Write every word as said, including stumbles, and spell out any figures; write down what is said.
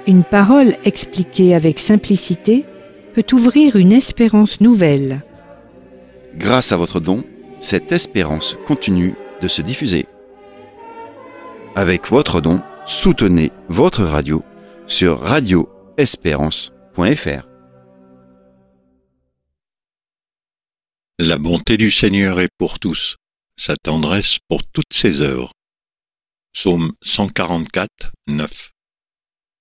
Une parole expliquée avec simplicité peut ouvrir une espérance nouvelle. Grâce à votre don, cette espérance continue de se diffuser. Avec votre don, soutenez votre radio sur radio espérance point f r. La bonté du Seigneur est pour tous, sa tendresse pour toutes ses œuvres. Psaume cent quarante-quatre, neuf.